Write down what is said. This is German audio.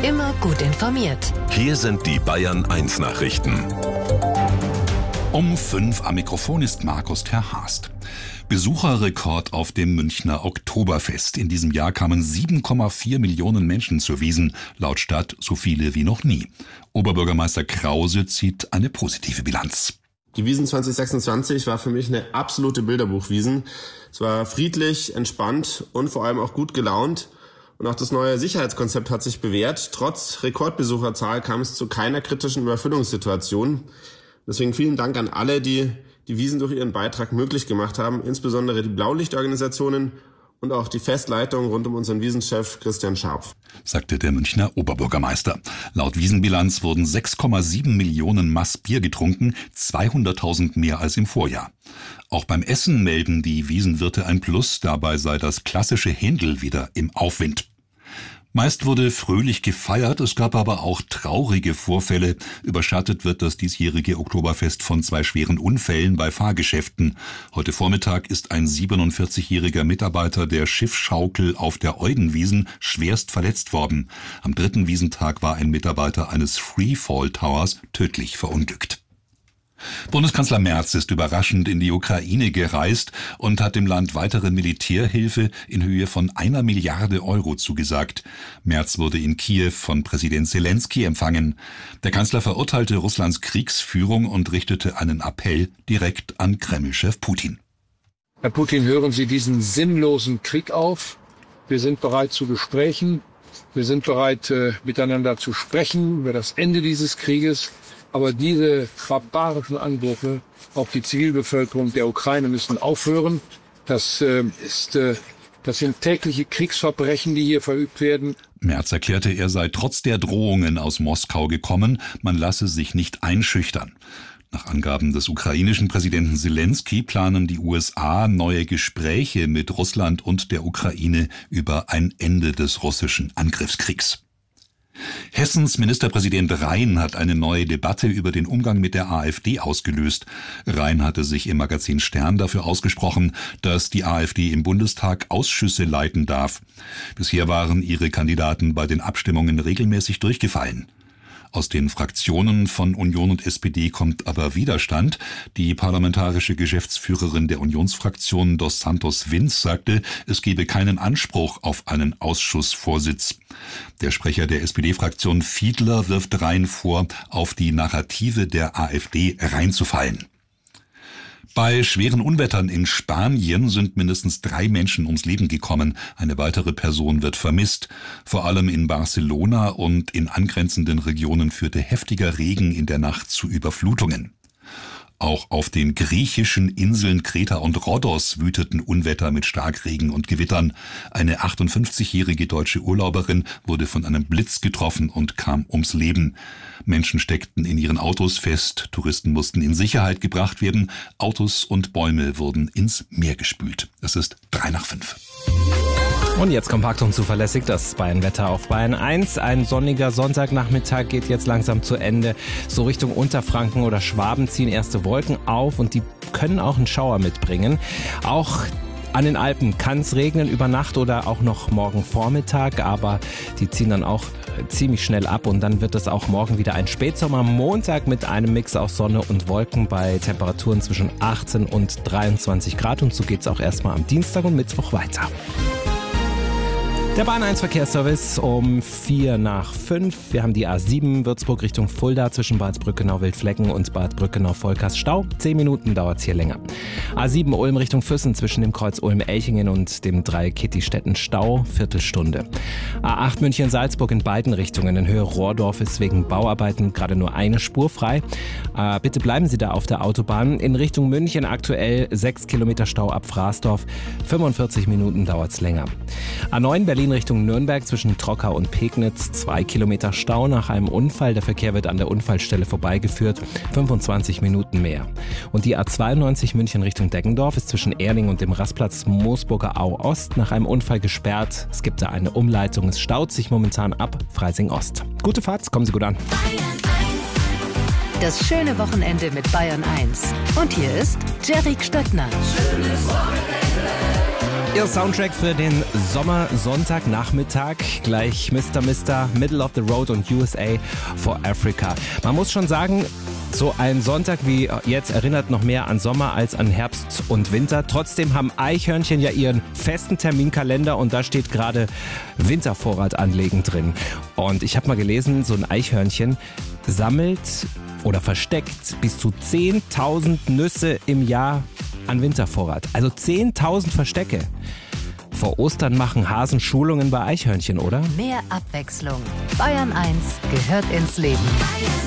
Immer gut informiert. Hier sind die Bayern 1 Nachrichten. Um 5 am Mikrofon ist Markus Terhast. Besucherrekord auf dem Münchner Oktoberfest. In diesem Jahr kamen 7,4 Millionen Menschen zur Wiesn, laut Stadt so viele wie noch nie. Oberbürgermeister Krause zieht eine positive Bilanz. Die Wiesn 2026 war für mich eine absolute Bilderbuchwiesn. Es war friedlich, entspannt und vor allem auch gut gelaunt. Und auch das neue Sicherheitskonzept hat sich bewährt. Trotz Rekordbesucherzahl kam es zu keiner kritischen Überfüllungssituation. Deswegen vielen Dank an alle, die die Wiesn durch ihren Beitrag möglich gemacht haben, insbesondere die Blaulichtorganisationen und auch die Festleitung rund um unseren Wiesenchef Christian Scharpf, sagte der Münchner Oberbürgermeister. Laut Wiesenbilanz wurden 6,7 Millionen Maß Bier getrunken, 200.000 mehr als im Vorjahr. Auch beim Essen melden die Wiesenwirte ein Plus, dabei sei das klassische Händel wieder im Aufwind. Meist wurde fröhlich gefeiert, es gab aber auch traurige Vorfälle. Überschattet wird das diesjährige Oktoberfest von 2 schweren Unfällen bei Fahrgeschäften. Heute Vormittag ist ein 47-jähriger Mitarbeiter der Schiffschaukel auf der Eudenwiesn schwerst verletzt worden. Am 3. Wiesentag war ein Mitarbeiter eines Freefall Towers tödlich verunglückt. Bundeskanzler Merz ist überraschend in die Ukraine gereist und hat dem Land weitere Militärhilfe in Höhe von 1 Milliarde Euro zugesagt. Merz wurde in Kiew von Präsident Zelensky empfangen. Der Kanzler verurteilte Russlands Kriegsführung und richtete einen Appell direkt an Kreml-Chef Putin. Herr Putin, hören Sie diesen sinnlosen Krieg auf. Wir sind bereit zu Gesprächen. Wir sind bereit, miteinander zu sprechen über das Ende dieses Krieges. Aber diese barbarischen Angriffe auf die Zivilbevölkerung der Ukraine müssen aufhören. Das sind tägliche Kriegsverbrechen, die hier verübt werden. Merz erklärte, er sei trotz der Drohungen aus Moskau gekommen, man lasse sich nicht einschüchtern. Nach Angaben des ukrainischen Präsidenten Zelensky planen die USA neue Gespräche mit Russland und der Ukraine über ein Ende des russischen Angriffskriegs. Hessens Ministerpräsident Rhein hat eine neue Debatte über den Umgang mit der AfD ausgelöst. Rhein hatte sich im Magazin Stern dafür ausgesprochen, dass die AfD im Bundestag Ausschüsse leiten darf. Bisher waren ihre Kandidaten bei den Abstimmungen regelmäßig durchgefallen. Aus den Fraktionen von Union und SPD kommt aber Widerstand. Die parlamentarische Geschäftsführerin der Unionsfraktion Dos Santos Vince sagte, es gebe keinen Anspruch auf einen Ausschussvorsitz. Der Sprecher der SPD-Fraktion Fiedler wirft Rhein vor, auf die Narrative der AfD reinzufallen. Bei schweren Unwettern in Spanien sind mindestens 3 Menschen ums Leben gekommen. Eine weitere Person wird vermisst. Vor allem in Barcelona und in angrenzenden Regionen führte heftiger Regen in der Nacht zu Überflutungen. Auch auf den griechischen Inseln Kreta und Rhodos wüteten Unwetter mit Starkregen und Gewittern. Eine 58-jährige deutsche Urlauberin wurde von einem Blitz getroffen und kam ums Leben. Menschen steckten in ihren Autos fest, Touristen mussten in Sicherheit gebracht werden, Autos und Bäume wurden ins Meer gespült. Es ist 5:03. Und jetzt kompakt und zuverlässig das Bayern-Wetter auf Bayern 1. Ein sonniger Sonntagnachmittag geht jetzt langsam zu Ende. So Richtung Unterfranken oder Schwaben ziehen erste Wolken auf und die können auch einen Schauer mitbringen. Auch an den Alpen kann es regnen über Nacht oder auch noch morgen Vormittag, aber die ziehen dann auch ziemlich schnell ab und dann wird es auch morgen wieder ein Spätsommer-Montag mit einem Mix aus Sonne und Wolken bei Temperaturen zwischen 18 und 23 Grad und so geht es auch erstmal am Dienstag und Mittwoch weiter. Der Bahn 1 Verkehrsservice um 4:05. Wir haben die A7 Würzburg Richtung Fulda zwischen Bad Brückenau-Wildflecken und Bad Brückenau-Volkers Stau. 10 Minuten dauert es hier länger. A7 Ulm Richtung Füssen zwischen dem Kreuz Ulm-Elchingen und dem Dreieck Kittistetten Stau. Viertelstunde. A8 München-Salzburg in beiden Richtungen in Höhe Rohrdorf ist wegen Bauarbeiten gerade nur eine Spur frei. Bitte bleiben Sie da auf der Autobahn. In Richtung München aktuell 6 Kilometer Stau ab Fraßdorf. 45 Minuten dauert es länger. A9 Berlin Richtung Nürnberg zwischen Trockau und Pegnitz 2 Kilometer Stau nach einem Unfall. Der Verkehr wird an der Unfallstelle vorbeigeführt. 25 Minuten mehr. Und die A92 München Richtung Deggendorf ist zwischen Erding und dem Rastplatz Moosburger Au Ost nach einem Unfall gesperrt. Es gibt da eine Umleitung. Es staut sich momentan ab Freising Ost. Gute Fahrt, kommen Sie gut an. Das schöne Wochenende mit Bayern 1. Und hier ist Jerry Stöttner. Schönes Wochenende. Ihr Soundtrack für den Sommersonntagnachmittag. Gleich Mr. Middle of the Road und USA for Africa. Man muss schon sagen, so ein Sonntag wie jetzt erinnert noch mehr an Sommer als an Herbst und Winter. Trotzdem haben Eichhörnchen ja ihren festen Terminkalender und da steht gerade Wintervorrat anlegen drin. Und ich habe mal gelesen, so ein Eichhörnchen sammelt oder versteckt bis zu 10.000 Nüsse im Jahr an Wintervorrat. Also 10.000 Verstecke. Vor Ostern machen Hasen Schulungen bei Eichhörnchen, oder? Mehr Abwechslung. Bayern 1 gehört ins Leben.